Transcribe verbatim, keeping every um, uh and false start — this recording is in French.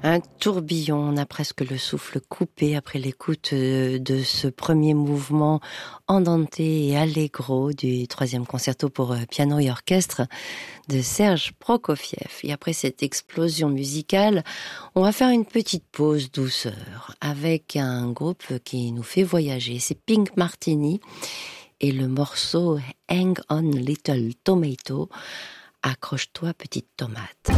Un tourbillon, on a presque le souffle coupé après l'écoute de ce premier mouvement andante et allegro du troisième concerto pour piano et orchestre de Serge Prokofiev. Et après cette explosion musicale, on va faire une petite pause douceur avec un groupe qui nous fait voyager. C'est Pink Martini et le morceau Hang on Little Tomato. Accroche-toi petite tomate.